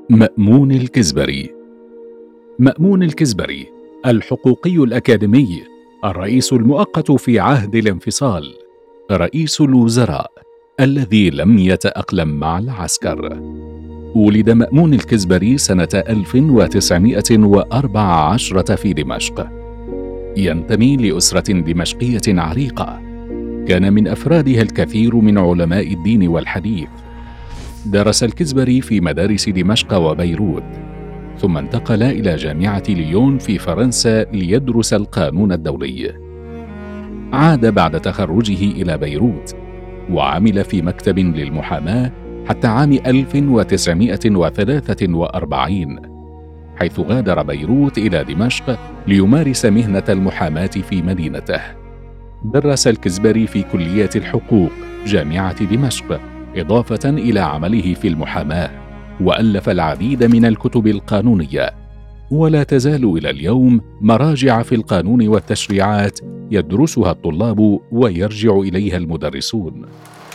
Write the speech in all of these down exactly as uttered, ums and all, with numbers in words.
مأمون الكزبري. مأمون الكزبري الحقوقي الأكاديمي، الرئيس المؤقت في عهد الانفصال، رئيس الوزراء الذي لم يتأقلم مع العسكر. ولد مأمون الكزبري سنة ألف وتسعمائة وأربع عشرة في دمشق. ينتمي لأسرة دمشقية عريقة، كان من أفرادها الكثير من علماء الدين والحديث. درس الكزبري في مدارس دمشق وبيروت، ثم انتقل إلى جامعة ليون في فرنسا ليدرس القانون الدولي. عاد بعد تخرجه إلى بيروت وعمل في مكتب للمحاماة حتى عام ألف وتسعمائة وثلاثة وأربعين، حيث غادر بيروت إلى دمشق ليمارس مهنة المحاماة في مدينته. درس الكزبري في كلية الحقوق جامعة دمشق، إضافة إلى عمله في المحاماة، وألف العديد من الكتب القانونية، ولا تزال إلى اليوم مراجع في القانون والتشريعات يدرسها الطلاب ويرجع إليها المدرسون.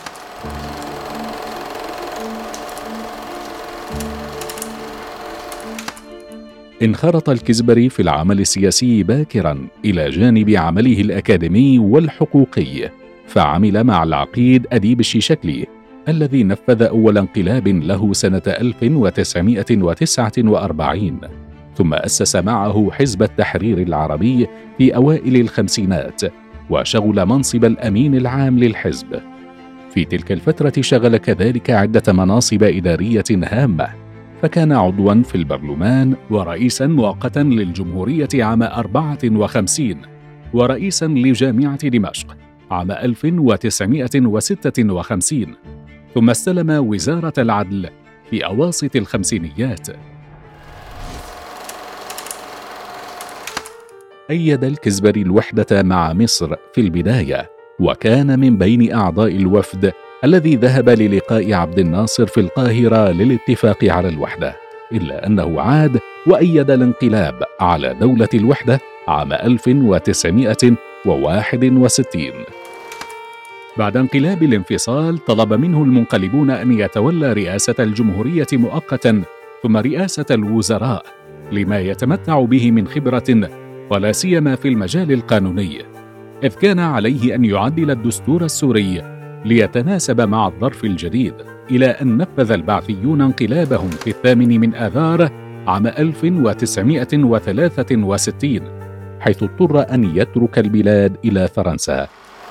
انخرط الكزبري في العمل السياسي باكرا إلى جانب عمله الأكاديمي والحقوقي، فعمل مع العقيد أديب الشيشكلي الذي نفذ أول انقلاب له سنة ألف وتسعمائة وتسعة وأربعين، ثم أسس معه حزب التحرير العربي في أوائل الخمسينات، وشغل منصب الأمين العام للحزب. في تلك الفترة شغل كذلك عدة مناصب إدارية هامة، فكان عضواً في البرلمان ورئيساً مؤقتاً للجمهورية عام أربعة وخمسين، ورئيساً لجامعة دمشق عام ألف وتسعمائة وستة وخمسين، ثم استلم وزارة العدل في أواسط الخمسينيات. أيد الكزبري الوحدة مع مصر في البداية، وكان من بين أعضاء الوفد الذي ذهب للقاء عبد الناصر في القاهرة للاتفاق على الوحدة، إلا أنه عاد وأيد الانقلاب على دولة الوحدة عام ألف وتسعمائة وواحد وستين. بعد انقلاب الانفصال طلب منه المنقلبون أن يتولى رئاسة الجمهورية مؤقتا ثم رئاسة الوزراء، لما يتمتع به من خبرة ولا سيما في المجال القانوني، إذ كان عليه أن يعدل الدستور السوري ليتناسب مع الظرف الجديد، إلى أن نفذ البعثيون انقلابهم في الثامن من آذار عام ألف وتسعمائة وثلاثة وستين، حيث اضطر أن يترك البلاد إلى فرنسا.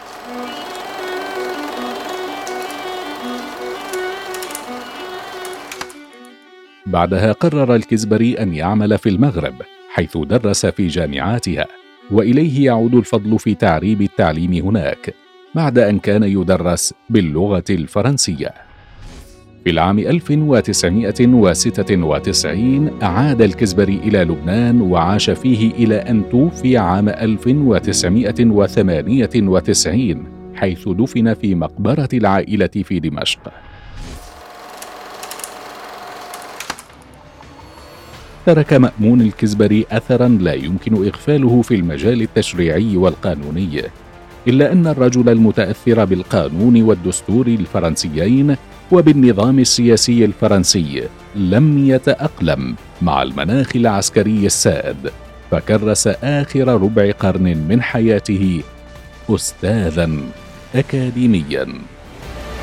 بعدها قرر الكزبري أن يعمل في المغرب، حيث درس في جامعاتها، وإليه يعود الفضل في تعريب التعليم هناك، بعد أن كان يدرس باللغة الفرنسية. في العام ألف وتسعمائة وستة وتسعين عاد الكزبري إلى لبنان وعاش فيه إلى أن توفي عام ألف وتسعمائة وثمانية وتسعين، حيث دفن في مقبرة العائلة في دمشق. ترك مأمون الكزبري أثراً لا يمكن إغفاله في المجال التشريعي والقانوني، إلا أن الرجل المتأثر بالقانون والدستور الفرنسيين وبالنظام السياسي الفرنسي لم يتأقلم مع المناخ العسكري السائد، فكرس آخر ربع قرن من حياته أستاذاً أكاديمياً.